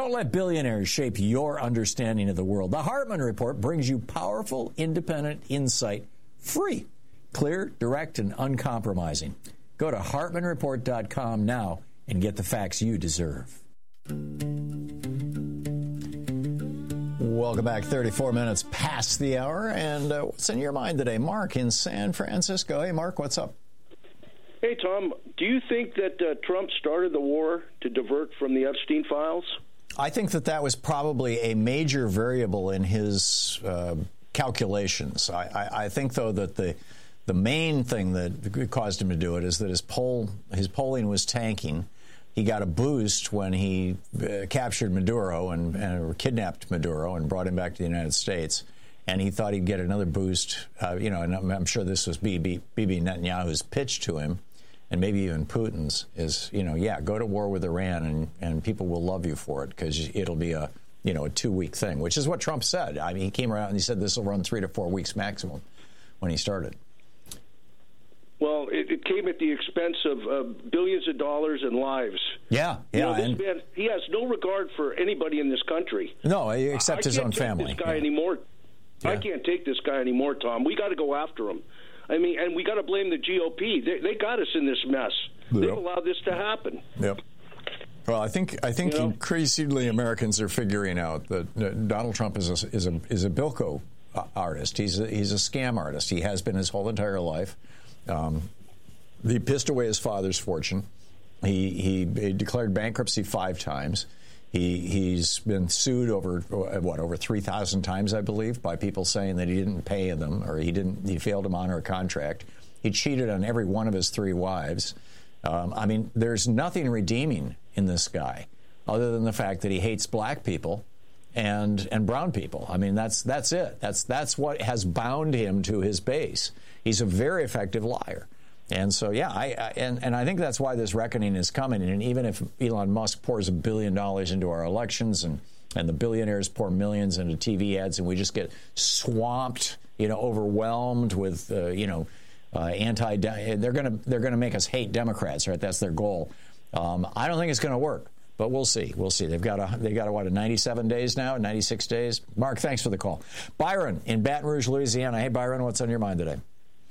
Don't let billionaires shape your understanding of the world. The Hartman Report brings you powerful, independent insight, free, clear, direct, and uncompromising. Go to hartmanreport.com now and get the facts you deserve. Welcome back. 34 minutes past the hour. And what's in your mind today? Mark in San Francisco. Hey, Mark, what's up? Hey, Tom, do you think that Trump started the war to divert from the Epstein files? I think that was probably a major variable in his calculations. I think, though, that the main thing that caused him to do it is that his polling was tanking. He got a boost when he captured Maduro and kidnapped Maduro and brought him back to the United States. And he thought he'd get another boost. And I'm sure this was Bibi Netanyahu's pitch to him, and maybe even Putin's, is, go to war with Iran and people will love you for it because it'll be a 2-week thing, which is what Trump said. I mean, he came around and he said this will run 3 to 4 weeks maximum when he started. Well, it came at the expense of billions of dollars and lives. Yeah. This man, he has no regard for anybody in this country. No, except his own family. I can't take this guy anymore. Yeah. I can't take this guy anymore, Tom. We got to go after him. I mean, and we got to blame the GOP. They got us in this mess. Yep. They've allowed this to happen. Yep. Well, I think increasingly Americans are figuring out that Donald Trump is a Bilko artist. He's a scam artist. He has been his whole entire life. He pissed away his father's fortune. He declared bankruptcy 5 times. He's been sued over 3,000 times, I believe, by people saying that he didn't pay them or he failed to honor a contract. He cheated on every one of his 3 wives. I mean, there's nothing redeeming in this guy other than the fact that he hates black people and brown people. I mean, that's it. That's what has bound him to his base. He's a very effective liar. And so, I think that's why this reckoning is coming. And even if Elon Musk pours $1 billion into our elections and the billionaires pour millions into TV ads and we just get swamped, overwhelmed with, they're going to make us hate Democrats, right? That's their goal. I don't think it's going to work, but we'll see. We'll see. They've got 97 days now, 96 days. Mark, thanks for the call. Byron in Baton Rouge, Louisiana. Hey, Byron, what's on your mind today?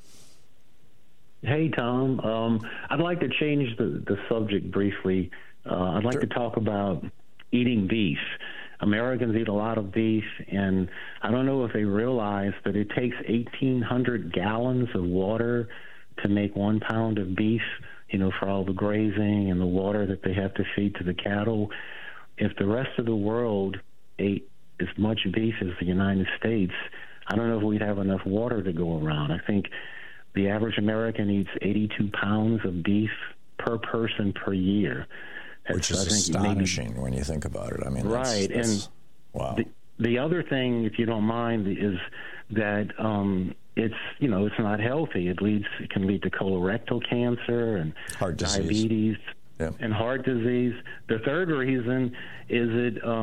Hey, Tom. I'd like to change the subject briefly. I'd like to talk about eating beef. Americans eat a lot of beef, and I don't know if they realize that it takes 1,800 gallons of water to make 1 pound of beef, for all the grazing and the water that they have to feed to the cattle. If the rest of the world ate as much beef as the United States, I don't know if we'd have enough water to go around. I think the average American eats 82 pounds of beef per person per year. Which is astonishing when you think about it. I mean, right. And wow. The other thing, if you don't mind, is that it's not healthy. It can lead to colorectal cancer and heart diabetes and heart disease. The third reason is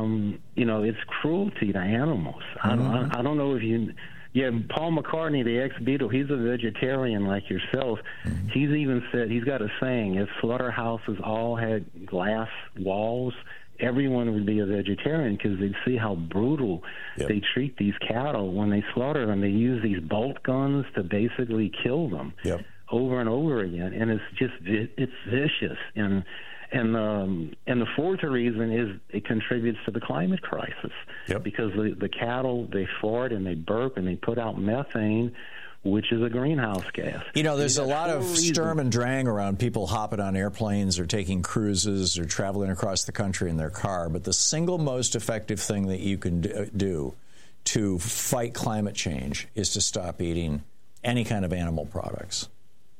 it's cruelty to animals. Mm-hmm. I don't know if you. Yeah, Paul McCartney, the ex-Beatle, he's a vegetarian like yourself. Mm-hmm. He's even said, he's got a saying, if slaughterhouses all had glass walls, everyone would be a vegetarian because they'd see how brutal they treat these cattle. When they slaughter them, they use these bolt guns to basically kill them over and over again. And it's vicious. And the fourth reason is it contributes to the climate crisis because the cattle, they fart and they burp and they put out methane, which is a greenhouse gas. There's a lot of Sturm and Drang around people hopping on airplanes or taking cruises or traveling across the country in their car. But the single most effective thing that you can do to fight climate change is to stop eating any kind of animal products.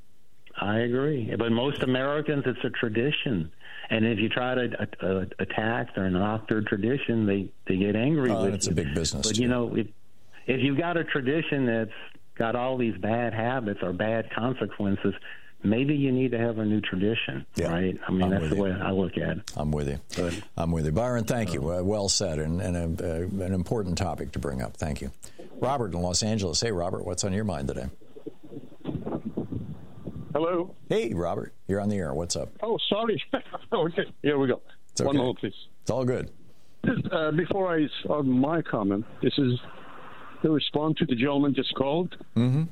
I agree. But most Americans, it's a tradition. And if you try to attack or knock their tradition, they get angry with you. That's a big business. But, if you've got a tradition that's got all these bad habits or bad consequences, maybe you need to have a new tradition, right? I mean, that's the way I look at it. I'm with you. I'm with you. Byron, thank you. Well said, and an important topic to bring up. Thank you. Robert in Los Angeles. Hey, Robert, what's on your mind today? Hello. Hey, Robert. You're on the air. What's up? Oh, sorry. Okay. Here we go. It's okay. One moment, please. It's all good. before I start my comment, this is the response to the gentleman just called. 80%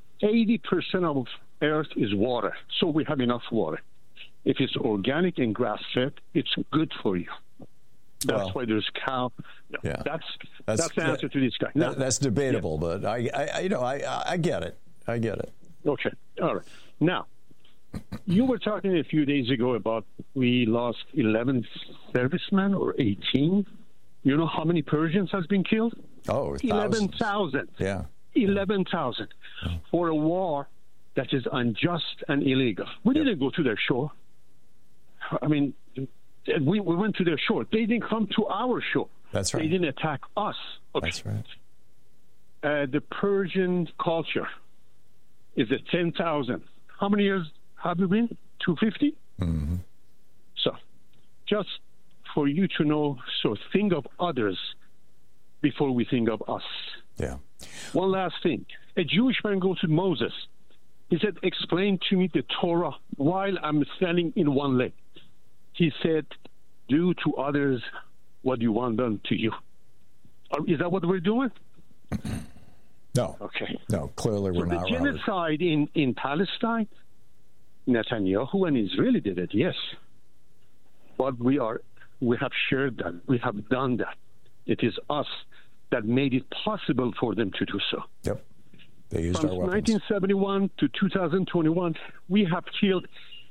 of Earth is water, so we have enough water. If it's organic and grass-fed, it's good for you. That's why there's cow. Yeah, that's the answer to this guy. Now, that's debatable, but I get it. I get it. Okay, all right. Now, you were talking a few days ago about we lost 11 servicemen or 18. You know how many Persians has been killed? Oh, 11,000. Yeah, 11,000 for a war that is unjust and illegal. We didn't go to their shore. I mean, we went to their shore. They didn't come to our shore. That's right. They didn't attack us. Okay. That's right. The Persian culture is at 10,000. How many years have we been? 250? Mm-hmm. So, just for you to know, so think of others before we think of us. Yeah. One last thing. A Jewish man goes to Moses. He said, explain to me the Torah while I'm standing in one leg. He said, do to others what you want done to you. Is that what we're doing? No. Okay. No, clearly we're not. The genocide in Palestine, Netanyahu and Israel did it, yes. But we have shared that. We have done that. It is us that made it possible for them to do so. Yep. They used From our weapons. 1971 to 2021, we have killed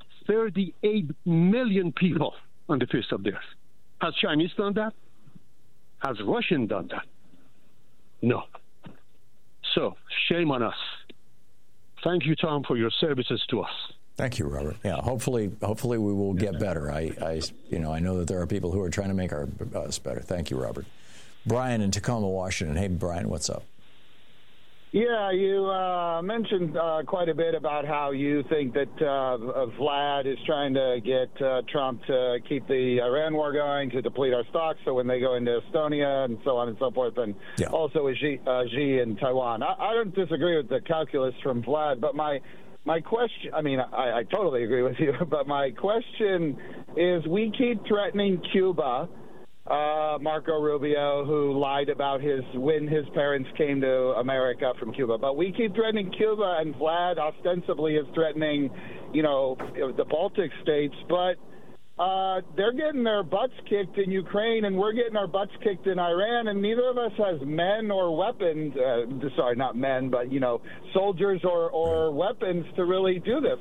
38 million people on the face of the earth. Has Chinese done that? Has Russian done that? No. So, shame on us. Thank you, Tom, for your services to us. Thank you, Robert. Yeah, hopefully we will get better. I know that there are people who are trying to make us better. Thank you, Robert. Brian in Tacoma, Washington. Hey, Brian, what's up? Yeah, you mentioned quite a bit about how you think that Vlad is trying to get Trump to keep the Iran war going, to deplete our stocks, so when they go into Estonia and so on and so forth, and also with Xi in Taiwan. I don't disagree with the calculus from Vlad, but my question, I totally agree with you, but my question is, we keep threatening Cuba, Marco Rubio, who lied about when his parents came to America from Cuba. But we keep threatening Cuba, and Vlad ostensibly is threatening, the Baltic states. But they're getting their butts kicked in Ukraine, and we're getting our butts kicked in Iran, and neither of us has men or weapons. Sorry, not men, but, soldiers or weapons to really do this.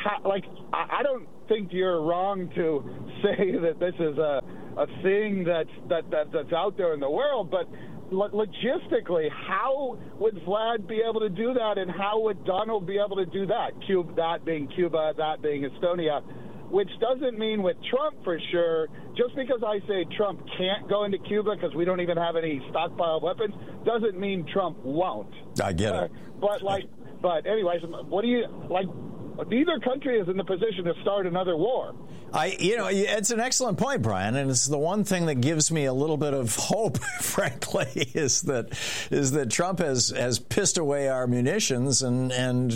I don't think you're wrong to say that this is a thing that's out there in the world, but logistically, how would Vlad be able to do that, and how would Donald be able to do that? That being Cuba, that being Estonia, which doesn't mean with Trump for sure. Just because I say Trump can't go into Cuba because we don't even have any stockpile weapons, doesn't mean Trump won't. I get it. But anyways, what do you like? Neither country is in the position to start another war. It's an excellent point, Brian, and it's the one thing that gives me a little bit of hope, frankly, is that Trump has pissed away our munitions, and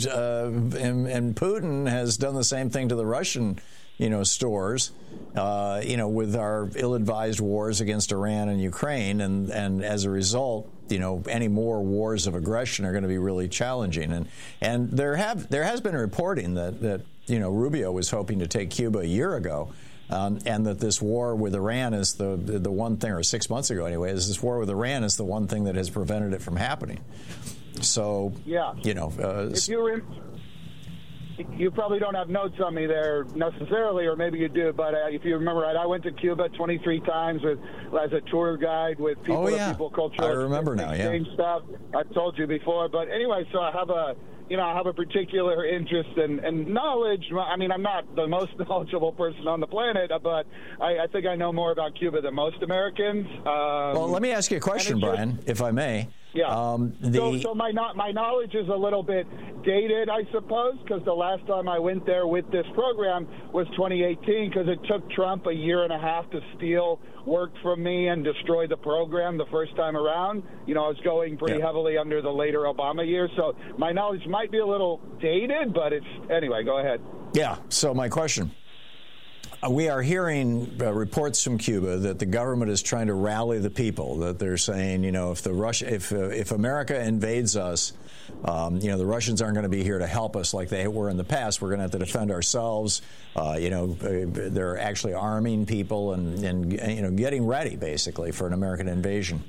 Putin has done the same thing to the Russian stores, with our ill-advised wars against Iran and Ukraine, and as a result, any more wars of aggression are going to be really challenging. And there has been reporting that Rubio was hoping to take Cuba a year ago, and that this war with Iran is the one thing, or 6 months ago anyway, this war with Iran is the one thing that has prevented it from happening. So, if you're you probably don't have notes on me there necessarily, or maybe you do, but if you remember right, I went to Cuba 23 times as a tour guide with people, people cultural. I remember now, stuff. I've told you before, but anyway, so I have a particular interest and knowledge. I'm not the most knowledgeable person on the planet, but I think I know more about Cuba than most Americans. Well, let me ask you a question, Brian, if I may. Yeah. So my knowledge is a little bit dated, I suppose, because the last time I went there with this program was 2018, because it took Trump a year and a half to steal work from me and destroy the program the first time around. I was going pretty heavily under the later Obama years, so my knowledge might be a little dated, but anyway, go ahead. Yeah, so my question. we are hearing reports from Cuba that the government is trying to rally the people. That they're saying, if America invades us, the Russians aren't going to be here to help us like they were in the past. We're going to have to defend ourselves. They're actually arming people and getting ready basically for an American invasion.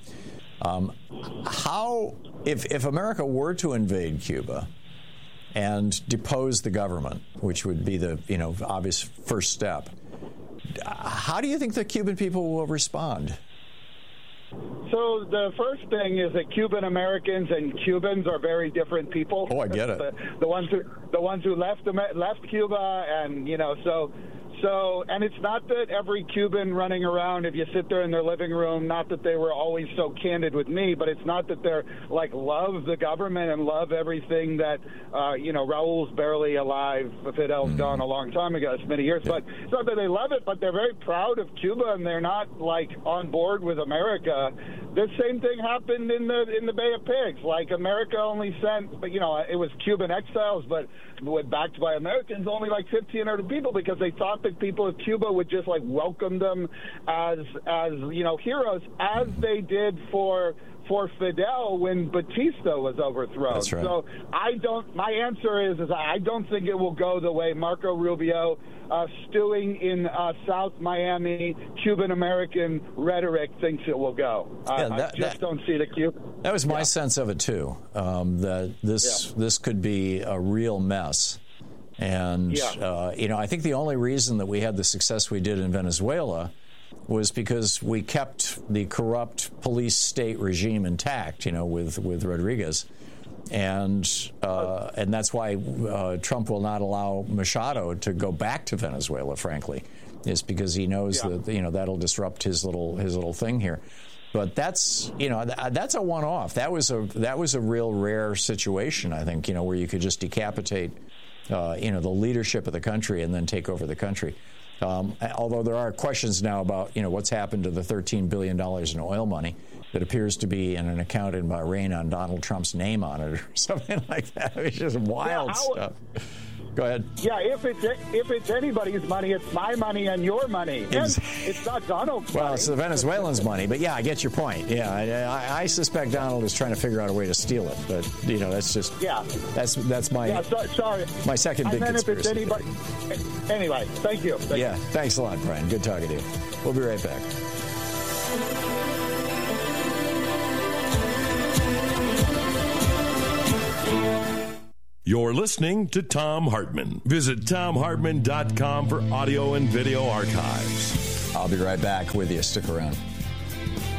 If America were to invade Cuba and depose the government, which would be the obvious first step, how do you think the Cuban people will respond? So the first thing is that Cuban Americans and Cubans are very different people. Oh, I get it. the ones who left Cuba, and So, and it's not that every Cuban running around, if you sit there in their living room, not that they were always so candid with me, but it's not that they're like love the government and love everything that, Raul's barely alive. Fidel's gone a long time ago, it's many years, but it's not that they love it, but they're very proud of Cuba and they're not like on board with America. The same thing happened in the Bay of Pigs. Like America only sent, it was Cuban exiles, but backed by Americans, only like 1,500 people because they thought that people of Cuba would just like welcome them as heroes, as they did for Fidel when Batista was overthrown. That's right. So my answer is I don't think it will go the way Marco Rubio stewing in South Miami Cuban-American rhetoric thinks it will go. I just don't see the Cuban. That was my sense of it, too, that this could be a real mess. And, I think the only reason that we had the success we did in Venezuela was because we kept the corrupt police state regime intact, with Rodriguez. And that's why Trump will not allow Machado to go back to Venezuela, frankly, is because he knows that, that'll disrupt his little thing here. But that's a one-off. That was a real rare situation, I think, where you could just decapitate, the leadership of the country and then take over the country. Although there are questions now about, what's happened to the $13 billion in oil money that appears to be in an account in Bahrain on Donald Trump's name on it or something like that. It's just wild stuff. Go ahead. Yeah, if it's anybody's money, it's my money and your money. It's not Donald's money. Well, it's the Venezuelans' money. But, I get your point. Yeah, I suspect Donald is trying to figure out a way to steal it. But, that's just... Yeah. That's my... sorry. My second big conspiracy. If it's anybody... Anyway, thank you. Thanks a lot, Brian. Good talking to you. We'll be right back. You're listening to Thom Hartmann. Visit ThomHartmann.com for audio and video archives. I'll be right back with you. Stick around.